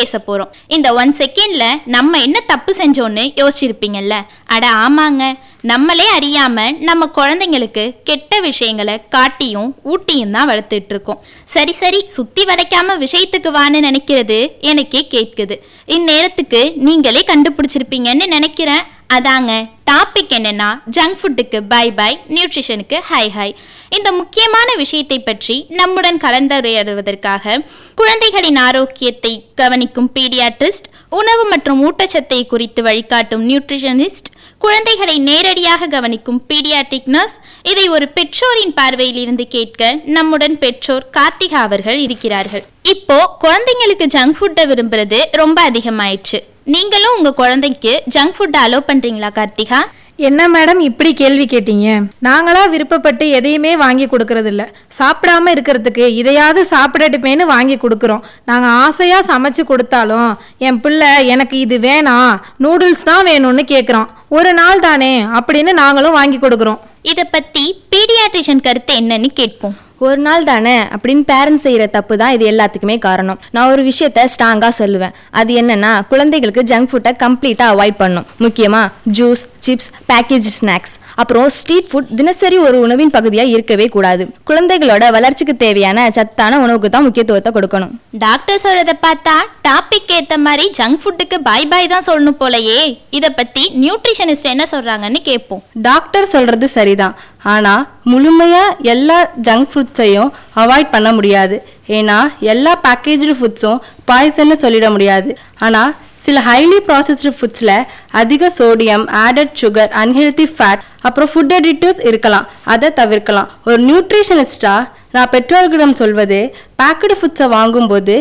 பேச போறோம். இந்த 1 செகண்ட்ல நம்ம என்ன தப்பு செஞ்சோன்னு யோசிச்சிருப்பீங்கல்ல. அட ஆமாங்க, நம்மளே அறியாம நம்ம குழந்தைங்களுக்கு கெட்ட விஷயங்களை காட்டியும் ஊட்டியும் தான் வளர்த்துட்டு இருக்கோம். சரி சரி, சுத்தி வளைக்காம விஷயத்துக்கு வான்னு நினைக்கிறது எனக்கே கேட்குது. இந்நேரத்துக்கு நீங்களே கண்டுபிடிச்சிருப்பீங்கன்னு நினைக்கிறேன். அதாங்க டாபிக் என்னன்னா, ஜங்க் ஃபுட்டுக்கு பை பை, நியூட்ரிஷனுக்கு ஹை ஹை. இந்த முக்கியமான விஷயத்தை பற்றி நம்முடன் கலந்துரையாடுவதற்காக குழந்தைகளின் ஆரோக்கியத்தை கவனிக்கும் பீடியாட்ரிஸ்ட், உணவு மற்றும் ஊட்டச்சத்தை குறித்து வழிகாட்டும் நியூட்ரிஷனிஸ்ட், குழந்தைகளை நேரடியாக கவனிக்கும் பீடியாட்ரிக் நர்ஸ், இதை ஒரு பெற்றோரின் பார்வையில் இருந்து கேட்க நம்முடன் பெற்றோர் கார்த்திகா அவர்கள் இருக்கிறார்கள். இப்போ குழந்தைங்களுக்கு ஜங்க் ஃபுட்டை விரும்புறது ரொம்ப அதிகமாயிடுச்சு. நீங்களும் உங்க குழந்தைக்கு ஜங்க் ஃபுட் அலோ பண்றீங்களா கார்த்திகா? என்ன மேடம் இப்படி கேள்வி கேட்டீங்க? நாங்களா விருப்பப்பட்டு எதையுமே வாங்கி கொடுக்கறது இல்ல. சாப்பிடாம இருக்கிறதுக்கு இதையாவது சாப்பிடட்டுமேனு வாங்கி கொடுக்குறோம். நாங்கள் ஆசையாக சமைச்சு கொடுத்தாலும் என் பிள்ளை எனக்கு இது வேணாம், நூடுல்ஸ் தான் வேணும்னு கேட்குறான். ஒரு நாள் தானே அப்படின்னு நாங்களும் வாங்கி கொடுக்குறோம். இதை பற்றி பீடியாட்ரிஷியன் கருத்து என்னன்னு கேட்போம். ஒரு நாள் தானே அப்படின்னு பேரண்ட்ஸ் செய்கிற தப்பு தான் இது எல்லாத்துக்குமே காரணம். நான் ஒரு விஷயத்த ஸ்ட்ராங்காக சொல்லுவேன். அது என்னன்னா, குழந்தைகளுக்கு ஜங்க் ஃபுட்டை கம்ப்ளீட்டாக அவாய்ட் பண்ணணும். முக்கியமாக ஜூஸ், சிப்ஸ், பேக்கேஜ் ஸ்நாக்ஸ், அப்புறம் ஸ்ட்ரீட் ஃபுட் தினசரி ஒரு உணவின் பகுதியாக இருக்கவே கூடாது. குழந்தைகளோட வளர்ச்சிக்கு தேவையான சத்தான உணவுக்கு தான் முக்கியத்துவத்தை கொடுக்கணும். டாக்டர் சொல்றதை பார்த்தா டாபிக் ஏற்ற மாதிரி ஜங்க் ஃபுட்டுக்கு பாய் பாய் தான் சொல்லணும் போலயே. இதை பற்றி நியூட்ரிஷனிஸ்ட் என்ன சொல்றாங்கன்னு கேட்போம். டாக்டர் சொல்றது சரிதான், ஆனால் முழுமையாக எல்லா ஜங்க் ஃபுட்ஸையும் அவாய்ட் பண்ண முடியாது. ஏன்னா எல்லா பேக்கேஜ்டு ஃபுட்ஸும் பாய்சன்னு சொல்லிட முடியாது. ஆனால் சில ஹைலி ப்ராசஸ்டு ஃபுட்ஸில் அதிக sodium, added sugar, unhealthy fat, அப்புறம் ஃபுட் அடிட்டிவ்ஸ் இருக்கலாம். அதை தவிர்க்கலாம். ஒரு நியூட்ரிஷனிஸ்டாக நான் பெற்றோர்களிடம் சொல்வது, பேக்கடு ஃபுட்ஸை வாங்கும்போது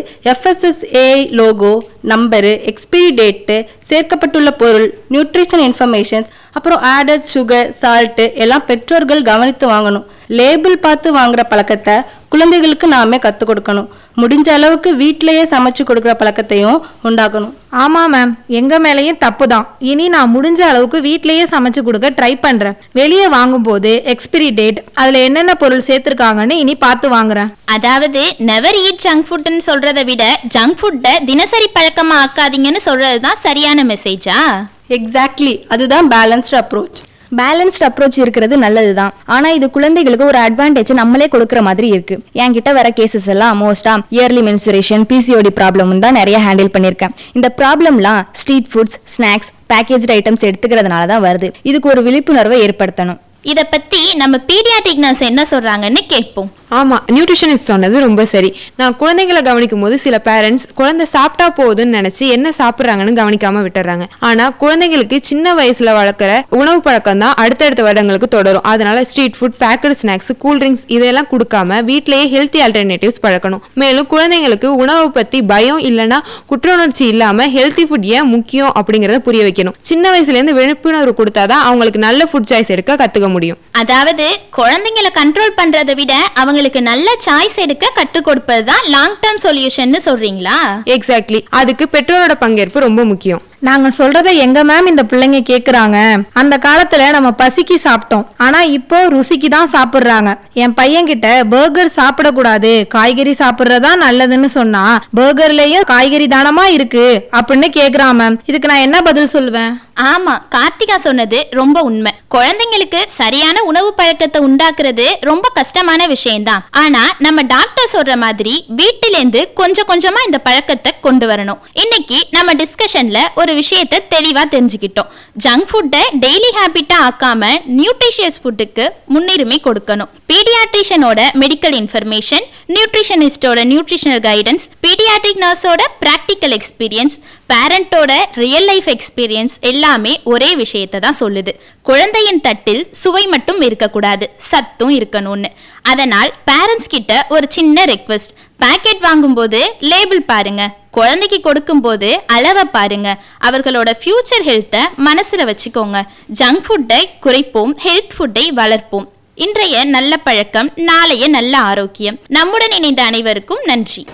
FSSAI logo, number, expiry date, சேர்க்கப்பட்டுள்ள பொருள், நியூட்ரிஷன் இன்ஃபர்மேஷன்ஸ், அப்புறம் ஆடட் சுகர், சால்ட்டு எல்லாம் பெற்றோர்கள் கவனித்து வாங்கணும். லேபிள் பார்த்து வாங்குற பழக்கத்தை குழந்தைகளுக்கு நாமே கற்றுக் கொடுக்கணும். முடிஞ்ச அளவுக்கு வீட்டிலேயே சமைச்சு கொடுக்குற பழக்கத்தையும் உண்டாக்கணும். ஆமாம் மேம், எங்கள் மேலேயும் தப்பு தான். இனி நான் முடிஞ்ச அளவுக்கு வீட்டிலேயே சமைச்சு கொடுக்க ட்ரை பண்ணுறேன். வெளியே வாங்கும்போது எக்ஸ்பிரி டேட், அதில் என்னென்ன பொருள் சேர்த்துருக்காங்கன்னு இனி பார்த்து வாங்குறேன். அதாவது நெவர் ஈட் ஜங்க் ஃபுட்னு சொல்றதை விட ஜங்க் ஃபுட்டை தினசரி பழக்கமா ஆக்காதீங்கன்னு சொல்றது தான் சரியான மெசேஜா? எக்ஸாக்ட்லி, அதுதான் பேலன்ஸ்டு அப்ரோச். பேலன்ஸ்ட் அப்ரோச் இருக்கிறது நல்லது தான். ஆனால் இது குழந்தைகளுக்கு ஒரு அட்வான்டேஜ் நம்மளே கொடுக்குற மாதிரி இருக்கு. என்கிட்ட வர கேசஸ் எல்லாம் மோஸ்டா இயர்லி மென்சுரேஷன், PCOD ப்ராப்ளம் தான் நிறைய ஹேண்டில் பண்ணியிருக்கேன். இந்த ப்ராப்ளம்லாம் street foods, snacks, package items எடுத்துக்கிறதுனால தான் வருது. இதுக்கு ஒரு விழிப்புணர்வை ஏற்படுத்தணும். இதை பற்றி நம்ம பீடியாட்ரிக் நர்ஸ் என்ன சொல்றாங்கன்னு கேட்போம். ஆமாம், நியூட்ரிஷனிஸ்ட் சொன்னது ரொம்ப சரி. நான் குழந்தைகளை கவனிக்கும் போது சில பேரண்ட்ஸ் குழந்தை சாப்பிட்டா போதுன்னு நினச்சி என்ன சாப்பிட்றாங்கன்னு கவனிக்காமல் விட்டுறாங்க. ஆனால் குழந்தைங்களுக்கு சின்ன வயசில் வளர்க்குற உணவு பழக்கம் தான் அடுத்தடுத்த வருடங்களுக்கு தொடரும். அதனால street food, packed snacks, cool drinks இதெல்லாம் கொடுக்காம வீட்டிலேயே ஹெல்த்தி ஆல்டர்னேட்டிவ்ஸ் பழக்கணும். மேலும் குழந்தைங்களுக்கு உணவை பற்றி பயம் இல்லைன்னா குற்றுணர்ச்சி இல்லாமல் ஹெல்த்தி ஃபுட் ஏன் முக்கியம் அப்படிங்கிறத புரிய வைக்கணும். சின்ன வயசுலேருந்து விழிப்புணர்வு கொடுத்தாதான் அவங்களுக்கு நல்ல ஃபுட் சாய்ஸ் எடுக்க கற்றுக்க முடியும். அதாவது குழந்தைங்களை கண்ட்ரோல் பண்றதை விட அவங்களுக்கு நல்ல சாய்ஸ் எடுக்க கற்றுக் கொடுப்பது தான் லாங் டேர்ம் சொல்யூஷன் சொல்றீங்களா? எக்ஸாக்ட்லி, அதுக்கு பெற்றோரோட பங்கேற்பு ரொம்ப முக்கியம். நாங்க சொல்றத எங்க மேம் இந்த பிள்ளைங்க கேக்குறாங்க? அந்த காலத்துல நம்ம பசிக்கு சாப்பிட்டோம், ஆனா இப்போ ருசிக்கு தான் சாப்பிடுறாங்க. என் பையன் கிட்ட பர்கர் சாப்பிடக்கூடாது, காய்கறி சாப்பிடுறதா நல்லதுன்னு சொன்னா பர்கர்லயும் காய்கறி தானமா இருக்கு அப்படின்னு கேக்குறான் மேம். இதுக்கு நான் என்ன பதில் சொல்லுவேன்? ஆமா, கார்த்திகா சொன்னது ரொம்ப உண்மை. குழந்தைங்களுக்கு சரியான உணவு பழக்கத்தை உண்டாக்குறது ரொம்ப கஷ்டமான விஷயம்தான். ஆனா நம்ம டாக்டர் சொல்ற மாதிரி வீட்டிலேருந்து கொஞ்சம் கொஞ்சமா இந்த பழக்கத்தை கொண்டு வரணும். இன்னைக்கு நம்ம டிஸ்கஷன்ல ஒரு விஷயத்தை தெளிவா தெரிஞ்சுக்கிட்டோம். ஜங்க் ஃபுட்டை டெய்லி ஹேபிட்டா ஆக்காம நியூட்ரிஷியஸ் ஃபுட்டுக்கு முன்னுரிமை கொடுக்கணும். பீடியாட்ரிஷியனோட medical information, நியூட்ரிஷனிஸ்டோட nutritional guidance, paediatric நர்ஸோட practical experience, பேரண்டோட real life experience எல்லாமே ஒரே விஷயத்தை தான் சொல்லுது. குழந்தையின் தட்டில் சுவை மட்டும் இருக்கக்கூடாது, சத்தும் இருக்கணும்னு. அதனால் பேரண்ட்ஸ் கிட்ட ஒரு சின்ன ரெக்வெஸ்ட், பேக்கெட் வாங்கும்போது லேபிள் பாருங்க, குழந்தைக்கு கொடுக்கும் போது அளவை பாருங்க, அவர்களோட ஃபியூச்சர் ஹெல்த்தை மனசுல வச்சுக்கோங்க. ஜங்க் ஃபுட்டை குறைப்போம், ஹெல்த் ஃபுட்டை வளர்ப்போம். இன்றைய நல்ல பழக்கம், நாளைய நல்ல ஆரோக்கியம். நம்முடன் இணைந்த அனைவருக்கும் நன்றி.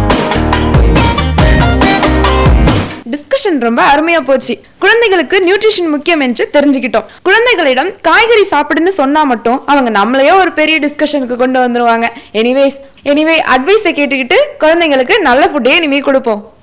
டிஸ்கஷன் ரொம்ப அருமையா போச்சு. குழந்தைகளுக்கு நியூட்ரிஷன் முக்கியம் என்று தெரிஞ்சுக்கிட்டோம். குழந்தைகளிடம் காய்கறி சாப்பிடுன்னு சொன்னா மட்டும் அவங்க நம்மளையோ ஒரு பெரிய டிஸ்கஷனுக்கு கொண்டு வந்துருவாங்க. எனிவே அட்வைஸை கேட்டுக்கிட்டு குழந்தைங்களுக்கு நல்ல ஃபுட்டே இனிமே கொடுப்போம்.